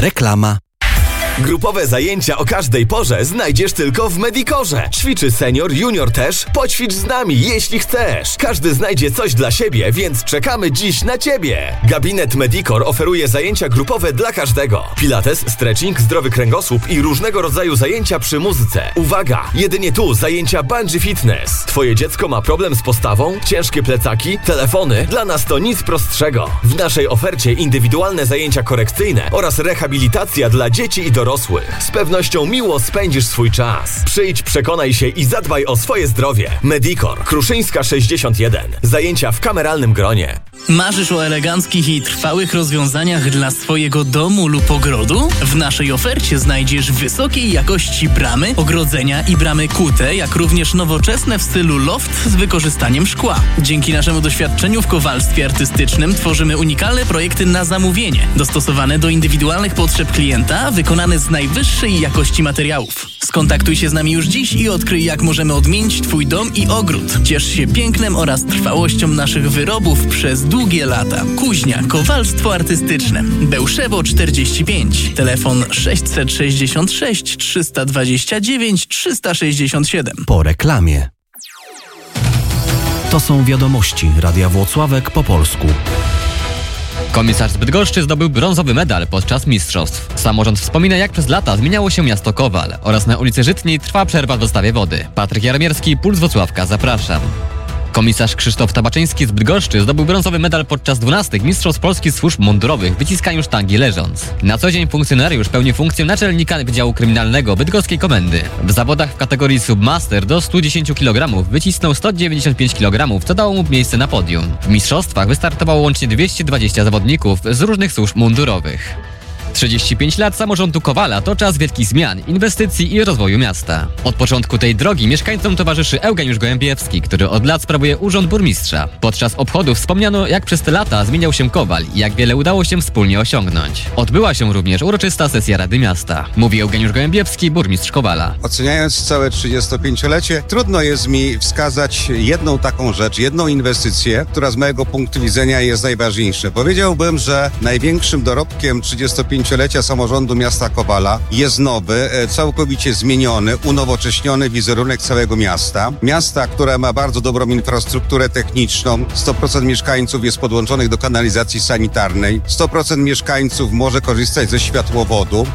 Reklama. Grupowe zajęcia o każdej porze znajdziesz tylko w Medicorze. Ćwiczy senior, junior też. Poćwicz z nami, jeśli chcesz. Każdy znajdzie coś dla siebie, więc czekamy dziś na Ciebie. Gabinet Medicor oferuje zajęcia grupowe dla każdego. Pilates, stretching, zdrowy kręgosłup i różnego rodzaju zajęcia przy muzyce. Uwaga! Jedynie tu zajęcia bungee fitness. Twoje dziecko ma problem z postawą? Ciężkie plecaki? Telefony? Dla nas to nic prostszego. W naszej ofercie indywidualne zajęcia korekcyjne oraz rehabilitacja dla dzieci i dorosłych. Z pewnością miło spędzisz swój czas. Przyjdź, przekonaj się i zadbaj o swoje zdrowie. Medicor, Kruszyńska 61. Zajęcia w kameralnym gronie. Marzysz o eleganckich i trwałych rozwiązaniach dla swojego domu lub ogrodu? W naszej ofercie znajdziesz wysokiej jakości bramy, ogrodzenia i bramy kute, jak również nowoczesne w stylu loft z wykorzystaniem szkła. Dzięki naszemu doświadczeniu w kowalstwie artystycznym tworzymy unikalne projekty na zamówienie, dostosowane do indywidualnych potrzeb klienta, wykonane z najwyższej jakości materiałów. Skontaktuj się z nami już dziś i odkryj, jak możemy odmienić Twój dom i ogród. Ciesz się pięknem oraz trwałością naszych wyrobów przez długie lata. Kuźnia Kowalstwo Artystyczne. Bełszewo 45. Telefon 666 329 367. Po reklamie. To są wiadomości Radia Włocławek po polsku. Komisarz z Bydgoszczy zdobył brązowy medal podczas mistrzostw. Samorząd wspomina, jak przez lata zmieniało się miasto Kowal oraz na ulicy Żytniej trwa przerwa w dostawie wody. Patryk Jaromierski, Puls Włocławka, zapraszam. Komisarz Krzysztof Tabaczyński z Bydgoszczy zdobył brązowy medal podczas 12 Mistrzostw Polskich Służb Mundurowych w wyciskaniu sztangi leżąc. Na co dzień funkcjonariusz pełni funkcję naczelnika Wydziału Kryminalnego Bydgoskiej Komendy. W zawodach w kategorii Submaster do 110 kg wycisnął 195 kg, co dało mu miejsce na podium. W mistrzostwach wystartowało łącznie 220 zawodników z różnych służb mundurowych. 35 lat samorządu Kowala to czas wielkich zmian, inwestycji i rozwoju miasta. Od początku tej drogi mieszkańcom towarzyszy Eugeniusz Gołębiewski, który od lat sprawuje urząd burmistrza. Podczas obchodów wspomniano, jak przez te lata zmieniał się Kowal i jak wiele udało się wspólnie osiągnąć. Odbyła się również uroczysta sesja Rady Miasta. Mówi Eugeniusz Gołębiewski, burmistrz Kowala. Oceniając całe 35-lecie, trudno jest mi wskazać jedną taką rzecz, jedną inwestycję, która z mojego punktu widzenia jest najważniejsza. Powiedziałbym, że największym dorobkiem 35-lecia samorządu miasta Kowala jest nowy, całkowicie zmieniony, unowocześniony wizerunek całego miasta. Miasta, które ma bardzo dobrą infrastrukturę techniczną, 100% mieszkańców jest podłączonych do kanalizacji sanitarnej, 100% mieszkańców może korzystać ze światłowodu,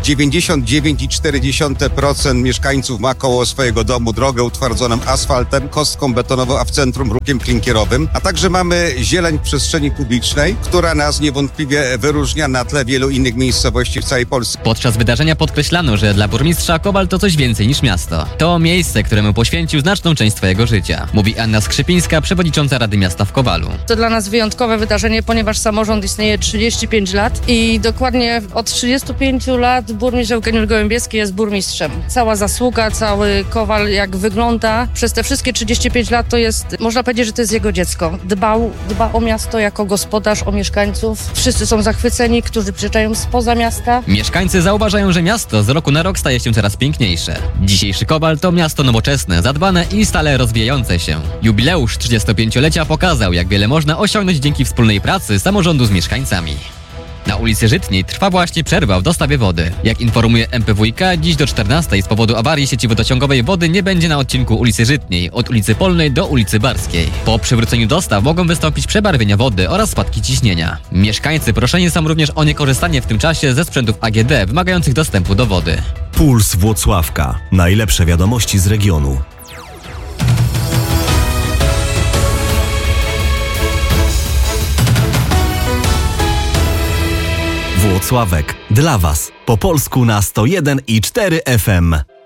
99,4% mieszkańców ma koło swojego domu drogę utwardzoną asfaltem, kostką betonową, a w centrum ruchem klinkierowym, a także mamy zieleń w przestrzeni publicznej, która nas niewątpliwie wyróżnia na tle wielu innych miejscowości w całej Polsce. Podczas wydarzenia podkreślano, że dla burmistrza Kowal to coś więcej niż miasto. To miejsce, któremu poświęcił znaczną część swojego życia. Mówi Anna Skrzypińska, przewodnicząca Rady Miasta w Kowalu. To dla nas wyjątkowe wydarzenie, ponieważ samorząd istnieje 35 lat i dokładnie od 35 lat burmistrz Eugeniusz Gołębiewski jest burmistrzem. Cała zasługa, cały Kowal jak wygląda przez te wszystkie 35 lat to jest, można powiedzieć, że to jest jego dziecko. Dba o miasto jako gospodarz, o mieszkańców. Wszyscy są zachwyceni, którzy przyjeżdżają spoza miasta. Mieszkańcy zauważają, że miasto z roku na rok staje się coraz piękniejsze. Dzisiejszy Kowal to miasto nowoczesne, zadbane i stale rozwijające się. Jubileusz 35-lecia pokazał, jak wiele można osiągnąć dzięki wspólnej pracy samorządu z mieszkańcami. Na ulicy Żytniej trwa właśnie przerwa w dostawie wody. Jak informuje MPWiK, dziś do 14 z powodu awarii sieci wodociągowej wody nie będzie na odcinku ulicy Żytniej, od ulicy Polnej do ulicy Barskiej. Po przywróceniu dostaw mogą wystąpić przebarwienia wody oraz spadki ciśnienia. Mieszkańcy proszeni są również o niekorzystanie w tym czasie ze sprzętów AGD wymagających dostępu do wody. Puls Włocławka. Najlepsze wiadomości z regionu. Włocławek. Dla Was. Po polsku na 101,4 FM.